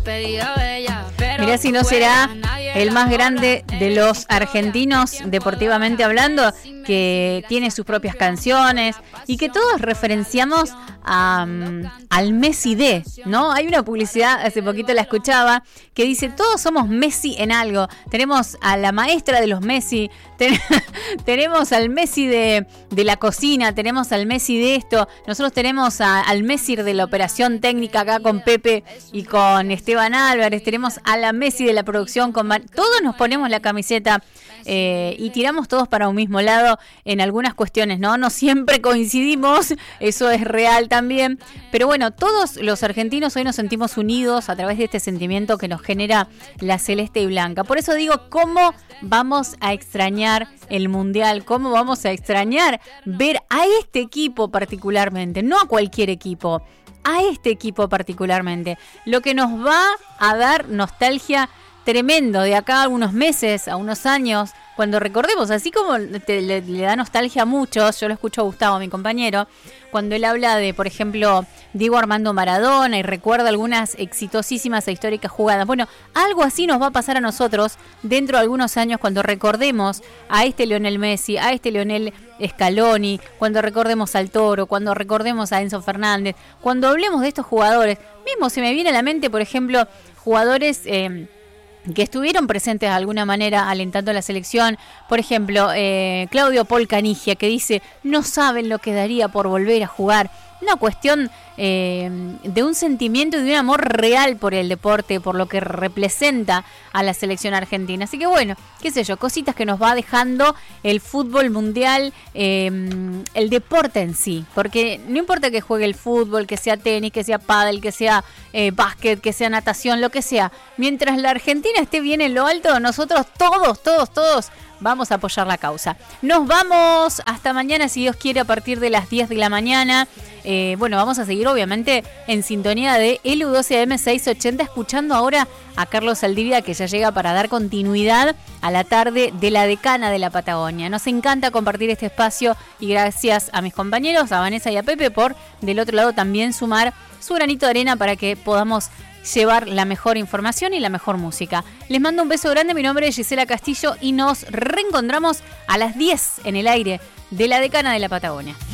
Mirá si no será el más grande de los argentinos, deportivamente hablando, que tiene sus propias canciones y que todos referenciamos al Messi de, ¿no? Hay una publicidad, hace poquito la escuchaba, que dice, todos somos Messi en algo. Tenemos a la maestra de los Messi, tenemos al Messi de la cocina, tenemos al Messi de esto, nosotros tenemos al Messi de la operación técnica acá con Pepe y con Esteban Álvarez, tenemos a la Messi de la producción, todos nos ponemos la camiseta y tiramos todos para un mismo lado en algunas cuestiones, ¿no? No siempre coincidimos, eso es real también, pero bueno, todos los argentinos hoy nos sentimos unidos a través de este sentimiento que nos genera la celeste y blanca. Por eso digo, ¿cómo vamos a extrañar el Mundial? ¿Cómo vamos a extrañar ver a este equipo particularmente? No a cualquier equipo, a este equipo particularmente. Lo que nos va a dar nostalgia tremendo de acá a unos meses, a unos años, cuando recordemos, así como le da nostalgia a muchos, yo lo escucho a Gustavo, mi compañero, cuando él habla de, por ejemplo, Diego Armando Maradona y recuerda algunas exitosísimas e históricas jugadas. Bueno, algo así nos va a pasar a nosotros dentro de algunos años cuando recordemos a este Lionel Messi, a este Lionel Scaloni, cuando recordemos al Toro, cuando recordemos a Enzo Fernández, cuando hablemos de estos jugadores. Mismo se me viene a la mente, por ejemplo, jugadores que estuvieron presentes de alguna manera alentando a la selección. Por ejemplo, Claudio Paul Canigia, que dice, no saben lo que daría por volver a jugar. Una cuestión de un sentimiento y de un amor real por el deporte, por lo que representa a la selección argentina. Así que bueno, qué sé yo, cositas que nos va dejando el fútbol mundial, el deporte en sí. Porque no importa que juegue el fútbol, que sea tenis, que sea pádel, que sea básquet, que sea natación, lo que sea. Mientras la Argentina esté bien en lo alto, nosotros todos vamos a apoyar la causa. Nos vamos hasta mañana, si Dios quiere, a partir de las 10 de la mañana. Bueno, vamos a seguir obviamente en sintonía de LU12AM 680, escuchando ahora a Carlos Saldivia, que ya llega para dar continuidad a la tarde de la decana de la Patagonia. Nos encanta compartir este espacio y gracias a mis compañeros, a Vanessa y a Pepe, por del otro lado también sumar su granito de arena para que podamos llevar la mejor información y la mejor música. Les mando un beso grande, mi nombre es Gisela Castillo y nos reencontramos a las 10 en el aire de la decana de la Patagonia.